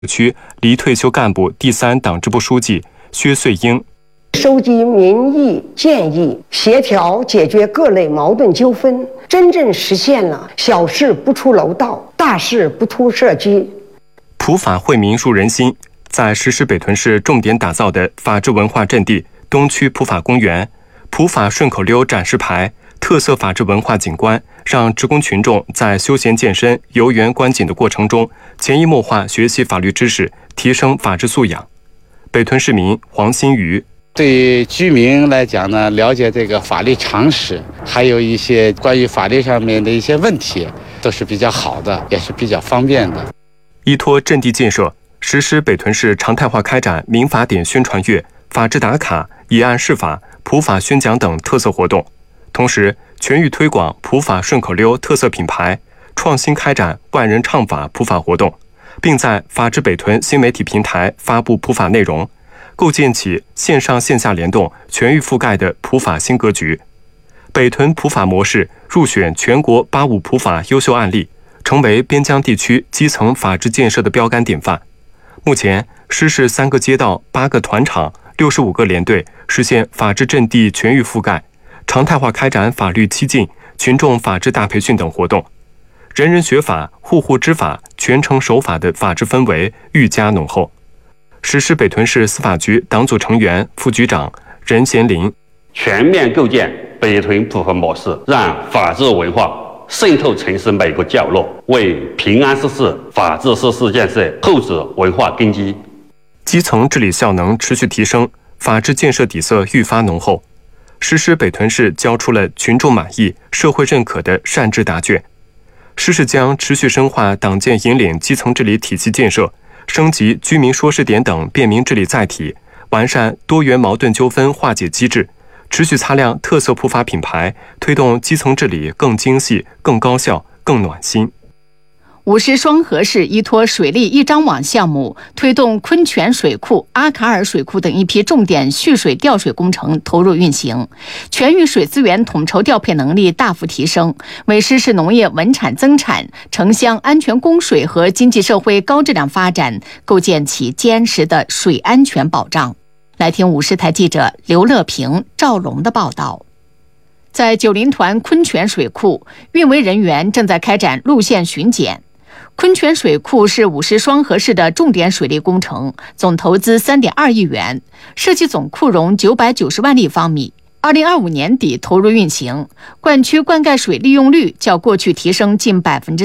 区离退休干部第3党支部书记薛穗英， 收集民意建议，协调解决各类矛盾纠纷，真正实现了小事不出楼道，大事不出社区。 普法惠民入人心。在石狮北屯市重点打造的法治文化阵地东区普法公园，普法顺口溜展示牌、特色法治文化景观，让职工群众在休闲健身、游园观景的过程中，潜移默化学习法律知识，提升法治素养。北屯市民黄新宇， 对居民来讲呢，了解这个法律常识，还有一些关于法律上面的一些问题，都是比较好的，也是比较方便的。 依托阵地建设，实施北屯市常态化开展民法典宣传月、法治打卡、以案释法、普法宣讲等特色活动，同时全域推广普法顺口溜特色品牌，创新开展万人唱法普法活动，并在法治北屯新媒体平台发布普法内容，构建起线上线下联动、全域覆盖的普法新格局。北屯普法模式入选全国85普法优秀案例，成为边疆地区基层法治建设的标杆典范。目前，石市3个街道、8个团场、65个连队实现法治阵地全域覆盖，常态化开展法律七进、群众法治大培训等活动，人人学法、户户知法、全程守法的法治氛围愈加浓厚。石狮北屯市司法局党组成员、副局长任贤林， 全面构建北屯普法模式，让法治文化渗透城市每个角落，为平安市法治设施建设厚植文化根基。 基层治理效能持续提升，法治建设底色愈发浓厚。石狮北屯市交出了群众满意、社会认可的善治答卷。石市将持续深化党建引领基层治理体系建设，升级居民说事点等便民治理载体，完善多元矛盾纠纷化解机制，持续擦亮特色普法品牌，推动基层治理更精细、更高效、更暖心。 五狮双河市依托水利一张网项目，推动昆泉水库、阿卡尔水库等一批重点蓄水调水工程投入运行，全域水资源统筹调配能力大幅提升，为石市农业稳产增产、城乡安全供水和经济社会高质量发展构建起坚实的水安全保障。来听五狮台记者刘乐平、赵龙的报道。在九林团昆泉水库，运维人员正在开展路线巡检。昆泉水库是五狮双河市的重点水利工程，总投资3.2亿元，设计总库容990万立方米。2025年底投入运行，灌区灌溉水利用率较过去提升近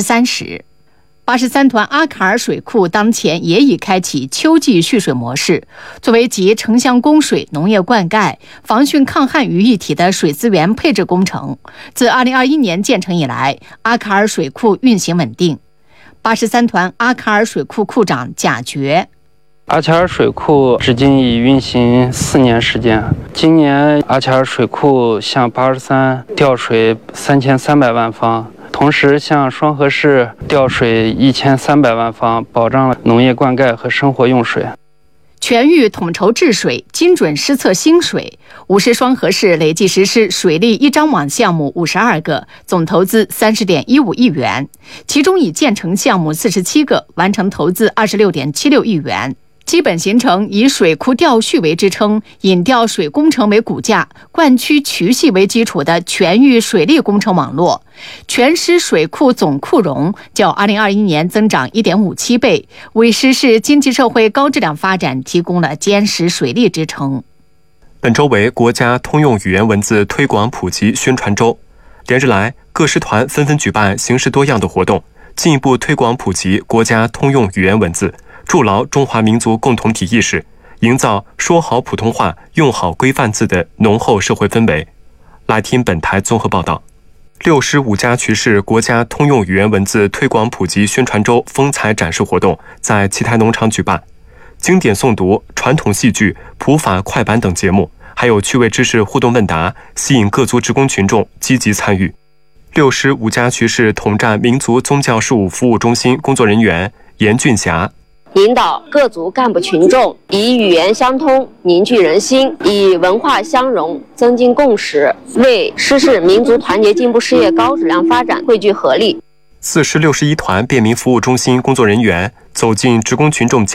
30%。83团阿卡尔水库当前也已开启秋季蓄水模式，作为集城乡供水、农业灌溉、防汛抗旱于一体的水资源配置工程。自2021年建成以来，阿卡尔水库运行稳定。83团阿卡尔水库库长贾觉， 阿卡尔水库至今已运行4年时间。今年阿卡尔水库向83调水3300万方，同时向双河市调水1300万方，保障了农业灌溉和生活用水。 全域统筹治水，精准施测兴水。五狮双河市累计实施水利一张网项目52个，总投资30.15亿元，其中已建成项目47个，完成投资26.76亿元。基本形成以水库调蓄为支撑、引调水工程为骨架、灌区渠系为基础的全域水利工程网络。全市水库总库容较2021年增长1.57倍，为石市经济社会高质量发展提供了坚实水利支撑。 本周为国家通用语言文字推广普及宣传周，连日来，各师团纷纷举办形式多样的活动，进一步推广普及国家通用语言文字，筑牢中华民族共同体意识，营造说好普通话、用好规范字的浓厚社会氛围。来听本台综合报道。6师5家渠市国家通用语言文字推广普及宣传周风采展示活动在七台农场举办，经典诵读、传统戏剧、普法快板等节目，还有趣味知识互动问答，吸引各族职工群众积极参与。6师5家渠市统战民族宗教事务服务中心工作人员严俊霞， 引导各族干部群众以语言相通凝聚人心，以文化相融增进共识，为石市民族团结进步事业高质量发展汇聚合力。 4师61团便民服务中心工作人员走进职工群众家。